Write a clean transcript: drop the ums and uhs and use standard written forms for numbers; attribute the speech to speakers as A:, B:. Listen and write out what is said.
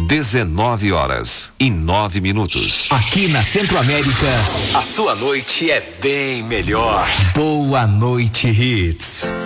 A: 19h09.
B: Aqui na Centro-América,
C: a sua noite é bem melhor.
B: Boa Noite Hits.